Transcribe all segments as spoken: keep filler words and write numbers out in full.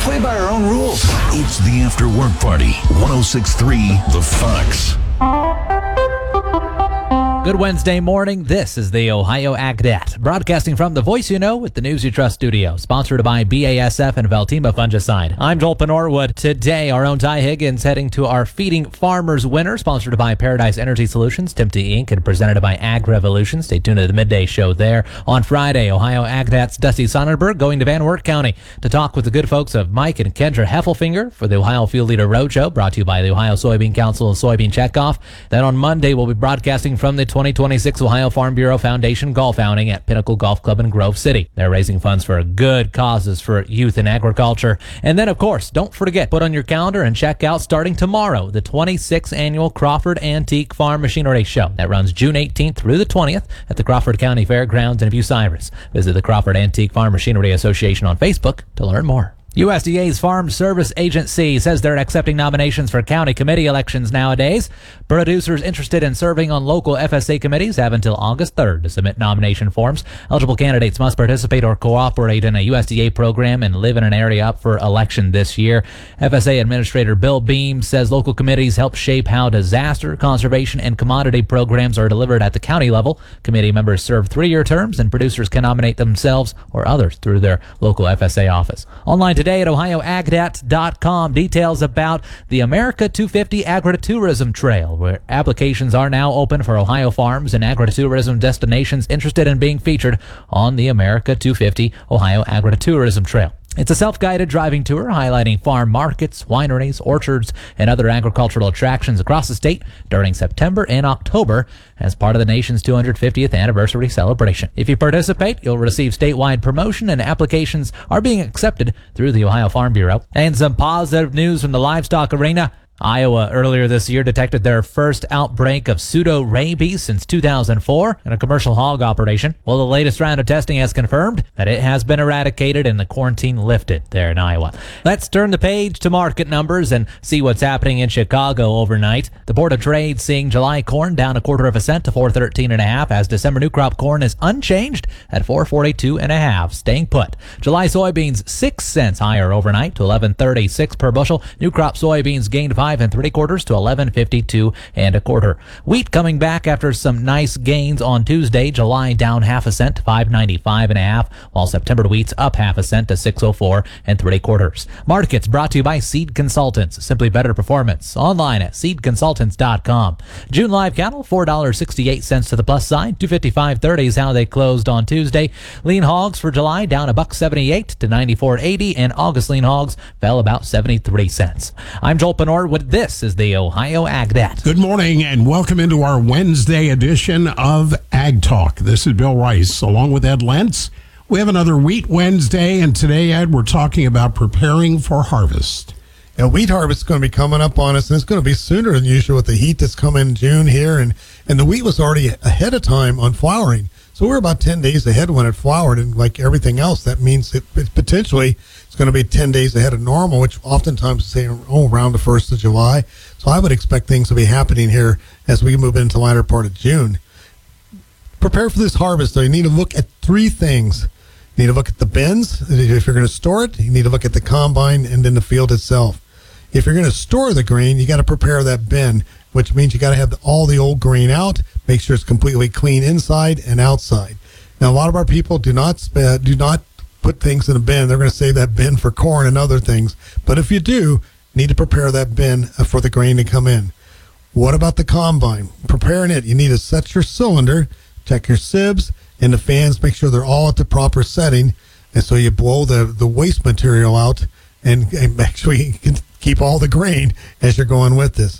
play by our own rules. It's the After Work Party. one oh six point three The Fox. Good Wednesday morning. This is the Ohio AgDat, broadcasting from the Voice You Know with the News You Trust studio, sponsored by B A S F and Veltima Fungicide. I'm Joel Penorwood. Today, our own Ty Higgins heading to our Feeding Farmers Winter, sponsored by Paradise Energy Solutions, Timty Incorporated, and presented by Ag Revolution. Stay tuned to the midday show there. On Friday, Ohio AgDat's Dusty Sonnenberg going to Van Wert County to talk with the good folks of Mike and Kendra Heffelfinger for the Ohio Field Leader Roadshow, brought to you by the Ohio Soybean Council and Soybean Checkoff. Then on Monday, we'll be broadcasting from the twenty twenty-six Ohio Farm Bureau Foundation Golf Outing at Pinnacle Golf Club in Grove City. They're raising funds for good causes for youth in agriculture. And then, of course, don't forget, put on your calendar and check out starting tomorrow, the twenty-sixth Annual Crawford Antique Farm Machinery Show. That runs June eighteenth through the twentieth at the Crawford County Fairgrounds in Bucyrus. Visit the Crawford Antique Farm Machinery Association on Facebook to learn more. U S D A's Farm Service Agency says they're accepting nominations for county committee elections nowadays. Producers interested in serving on local F S A committees have until August third to submit nomination forms. Eligible candidates must participate or cooperate in a U S D A program and live in an area up for election this year. F S A Administrator Bill Beam says local committees help shape how disaster, conservation, and commodity programs are delivered at the county level. Committee members serve three-year terms, and producers can nominate themselves or others through their local F S A office. Online today at ohio ag dat dot com, details about the America two fifty Agritourism Trail, where applications are now open for Ohio farms and agritourism destinations interested in being featured on the America two fifty Ohio Agritourism Trail. It's a self-guided driving tour highlighting farm markets, wineries, orchards, and other agricultural attractions across the state during September and October as part of the nation's two hundred fiftieth anniversary celebration. If you participate, you'll receive statewide promotion, and applications are being accepted through the Ohio Farm Bureau. And some positive news from the livestock arena. Iowa earlier this year detected their first outbreak of pseudo-rabies since two thousand four in a commercial hog operation. Well, the latest round of testing has confirmed that it has been eradicated and the quarantine lifted there in Iowa. Let's turn the page to market numbers and see what's happening in Chicago overnight. The Board of Trade seeing July corn down a quarter of a cent to four thirteen and a half, as December new crop corn is unchanged at four forty-two and a half, staying put. July soybeans six cents higher overnight to eleven thirty-six per bushel. New crop soybeans gained five and three quarters to eleven fifty-two and a quarter. Wheat coming back after some nice gains on Tuesday. July down half a cent to five ninety-five and a half, while September wheat's up half a cent to six oh four and three quarters. Markets brought to you by Seed Consultants, simply better performance. Online at seed consultants dot com. June live cattle four dollars and sixty-eight cents to the plus side. two fifty-five thirty is how they closed on Tuesday. Lean hogs for July down a buck seventy-eight to ninety-four eighty, and August lean hogs fell about seventy-three cents. I'm Joel Penor with This is the Ohio AgDat. Good morning and welcome into our Wednesday edition of Ag Talk. This is Bill Rice along with Ed Lentz. We have another Wheat Wednesday, and today, Ed, we're talking about preparing for harvest. Now, wheat harvest is going to be coming up on us, and it's going to be sooner than usual with the heat that's coming in June here, and, and the wheat was already ahead of time on flowering. So we're about ten days ahead when it flowered, and like everything else, that means it, it potentially it's going to be ten days ahead of normal, which oftentimes say oh, around the first of July. So I would expect things to be happening here as we move into the latter part of June. Prepare for this harvest, though. You need to look at three things. You need to look at the bins. If you're going to store it, you need to look at the combine and then the field itself. If you're going to store the grain, you got to prepare that bin, which means you got to have all the old grain out, make sure it's completely clean inside and outside. Now, a lot of our people do not sp- do not put things in a bin. They're going to save that bin for corn and other things. But if you do, you need to prepare that bin for the grain to come in. What about the combine? Preparing it, you need to set your cylinder, check your sieves, and the fans, make sure they're all at the proper setting. And so you blow the, the waste material out and, and make sure you can keep all the grain as you're going with this.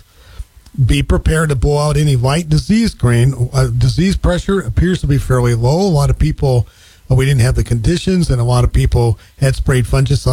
Be prepared to blow out any light disease grain. Uh, disease pressure appears to be fairly low. A lot of people, uh, we didn't have the conditions, and a lot of people had sprayed fungicide